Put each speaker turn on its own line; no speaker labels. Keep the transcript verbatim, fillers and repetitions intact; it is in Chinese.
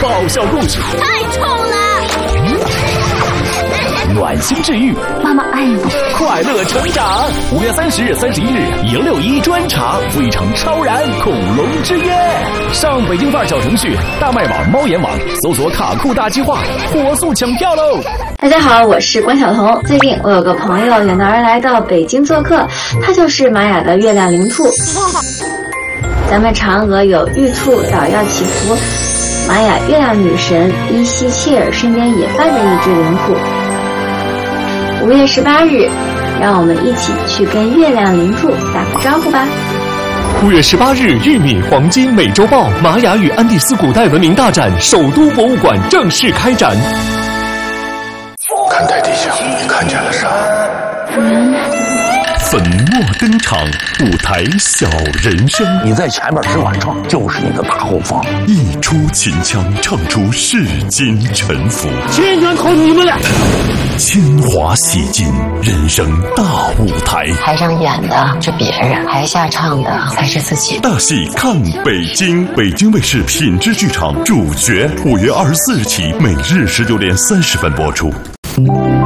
爆笑故事，
太臭了！
暖心治愈，
妈妈爱你，
快乐成长。五月三十日、三十一日，赢六一专场非诚超燃恐龙之约，上北京范儿小程序、大麦网、猫眼网搜索卡酷大计划，火速抢票喽！
大家好，我是关晓彤。最近我有个朋友远道而来到北京做客，他就是玛雅的月亮灵兔。咱们嫦娥有玉兔捣药祈福，玛雅月亮女神伊西切尔身边也伴着一只灵兔。五月十八日，让我们一起去跟月亮灵兔打个招呼吧。
五月十八日，玉米黄金美洲豹玛雅与安第斯古代文明大展首都博物馆正式开展。
看台底下，你看见了啥？
嗯，
粉墨登场，舞台小人生。
你在前面是晚唱，就是一个大后方。
一出秦腔，唱出世间沉浮。
今天靠你们俩！
铅华洗尽，人生大舞台。
台上演的是别人，台下唱的才是自己。
大戏看北京，北京卫视品质剧场主角，五月二十四日起，每日十九点三十分播出。